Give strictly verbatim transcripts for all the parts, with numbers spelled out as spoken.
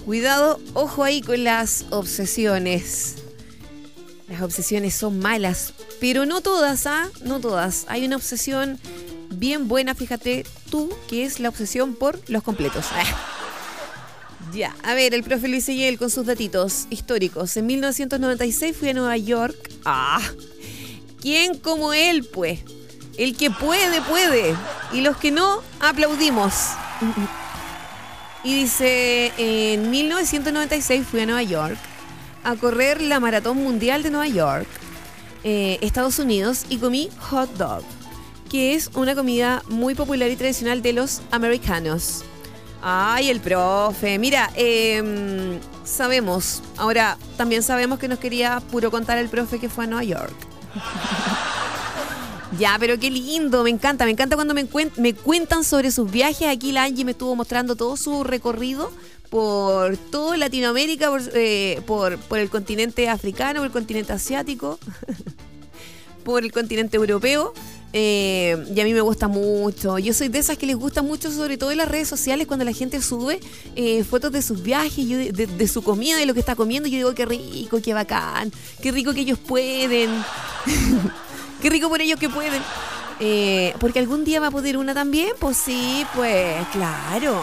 Cuidado, ojo ahí con las obsesiones. Las obsesiones son malas, pero no todas, ¿ah? No todas. Hay una obsesión bien buena, fíjate tú, que es la obsesión por los completos. Ah. Ya, a ver, el profe Luis Eyel con sus datitos históricos. En mil novecientos noventa y seis fui a Nueva York. Ah, ¿quién como él, pues? El que puede, puede. Y los que no, aplaudimos. Y dice, en mil novecientos noventa y seis fui a Nueva York a correr la Maratón Mundial de Nueva York, eh, Estados Unidos, y comí hot dog, que es una comida muy popular y tradicional de los americanos. Ay, el profe. Mira, eh, sabemos, ahora también sabemos que nos quería puro contar el profe que fue a Nueva York. Ya, pero qué lindo, me encanta, me encanta cuando me, cuen- me cuentan sobre sus viajes. Aquí la Angie me estuvo mostrando todo su recorrido por toda Latinoamérica, por, eh, por, por el continente africano, por el continente asiático, por el continente europeo. Eh, y a mí me gusta mucho. Yo soy de esas que les gusta mucho, sobre todo en las redes sociales, cuando la gente sube eh, fotos de sus viajes, yo de, de, de su comida, de lo que está comiendo. Yo digo, qué rico, qué bacán, qué rico que ellos pueden. Qué rico por ellos que pueden. Eh, porque algún día va a poder una también. Pues sí, pues claro.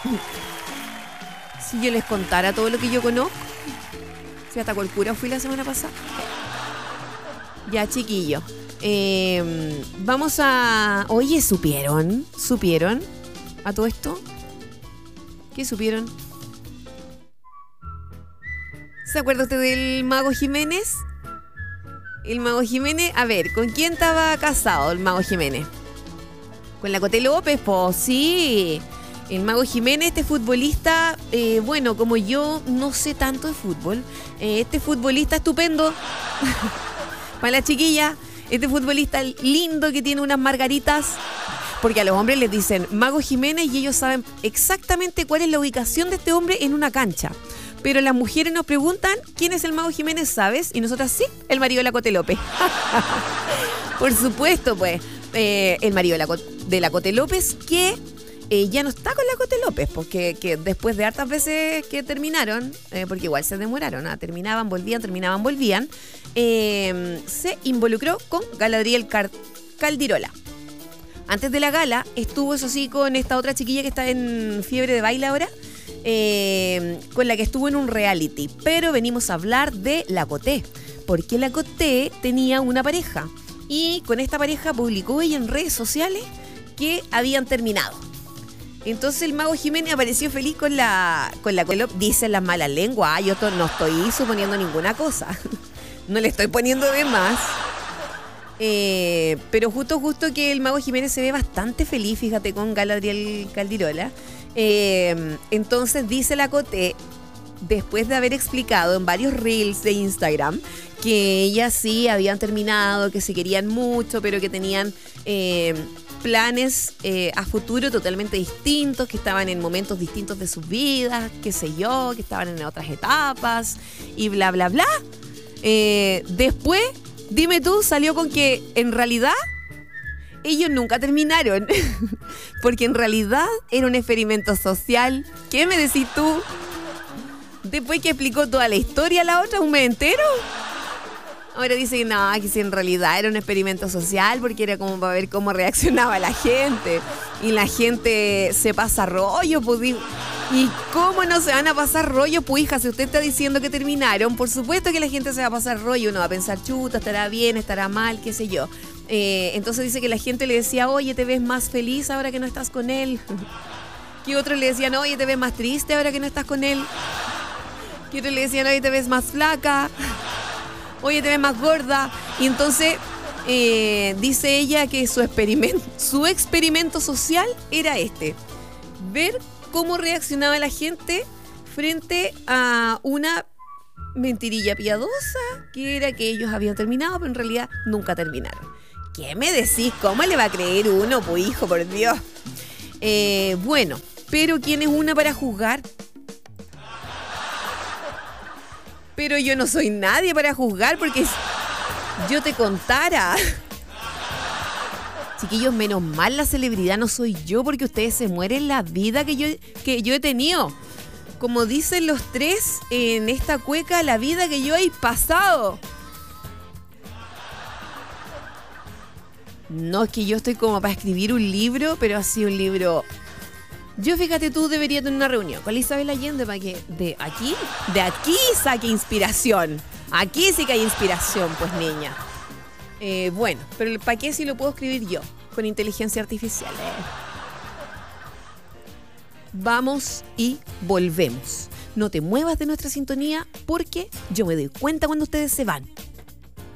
Si yo les contara todo lo que yo conozco. Si hasta cual cura fui la semana pasada. Ya, chiquillo. Eh, vamos a... Oye, ¿supieron? ¿Supieron a todo esto? ¿Qué supieron? ¿Se acuerda usted del Mago Jiménez? El Mago Jiménez, a ver, ¿con quién estaba casado el Mago Jiménez? Con la Coté López, pues sí. El Mago Jiménez, este futbolista, eh, bueno, como yo no sé tanto de fútbol, eh, este futbolista estupendo, para la chiquilla, este futbolista lindo que tiene unas margaritas, porque a los hombres les dicen Mago Jiménez y ellos saben exactamente cuál es la ubicación de este hombre en una cancha. Pero las mujeres nos preguntan, ¿quién es el Mago Jiménez, sabes? Y nosotras, sí, el marido de la Coté López. Por supuesto, pues, eh, el marido de la, de la Coté López, que eh, ya no está con la Coté López, porque que después de hartas veces que terminaron, eh, porque igual se demoraron, ¿eh? terminaban, volvían, terminaban, volvían, eh, se involucró con Galadriel Car- Caldirola. Antes de la gala, estuvo, eso sí, con esta otra chiquilla que está en fiebre de baile ahora, Eh, con la que estuvo en un reality. Pero venimos a hablar de la Coté, porque la Coté tenía una pareja y con esta pareja publicó ella en redes sociales que habían terminado. Entonces el Mago Jiménez apareció feliz con la con la Coté. Dicen las malas lenguas, ah, yo to- no estoy suponiendo ninguna cosa, no le estoy poniendo de más. Eh, pero justo justo que el Mago Jiménez se ve bastante feliz, fíjate, con Galadriel Caldirola. Eh, entonces dice la Coté, después de haber explicado en varios reels de Instagram que ellas sí habían terminado, que se querían mucho, pero que tenían eh, planes eh, a futuro totalmente distintos, que estaban en momentos distintos de sus vidas, qué sé yo, que estaban en otras etapas y bla, bla, bla. Eh, después, dime tú, salió con que en realidad ellos nunca terminaron, porque en realidad era un experimento social. ¿Qué me decís tú? Después que explicó toda la historia la otra, un mes entero. Ahora dice que no, que si en realidad era un experimento social, porque era como para ver cómo reaccionaba la gente. Y la gente se pasa rollo, pues. ¿Y cómo no se van a pasar rollo, pues, hija? Si usted está diciendo que terminaron, por supuesto que la gente se va a pasar rollo. Uno va a pensar, chuta, estará bien, estará mal, qué sé yo. Eh, entonces dice que la gente le decía, oye, te ves más feliz ahora que no estás con él. Que otros le decían, oye, te ves más triste ahora que no estás con él. Que otros le decían, oye, te ves más flaca. Oye, te ves más gorda. Y entonces eh, dice ella que su experimento, su experimento social era este: ver cómo reaccionaba la gente frente a una mentirilla piadosa, que era que ellos habían terminado, pero en realidad nunca terminaron. ¿Qué me decís? ¿Cómo le va a creer uno, pues, hijo, por Dios? Eh, bueno, pero ¿quién es una para juzgar? Pero yo no soy nadie para juzgar, porque si yo te contara... Chiquillos, menos mal la celebridad no soy yo, porque ustedes se mueren la vida que yo, que yo he tenido. como dicen los tres en esta cueca, la vida que yo he pasado. No, es que yo estoy como para escribir un libro, pero así un libro... Yo, fíjate tú, debería tener una reunión con Isabel Allende para que de aquí, de aquí saque inspiración. Aquí sí que hay inspiración, pues, niña. Eh, bueno, pero ¿para qué si lo puedo escribir yo? Con inteligencia artificial. Eh. Vamos y volvemos. No te muevas de nuestra sintonía porque yo me doy cuenta cuando ustedes se van.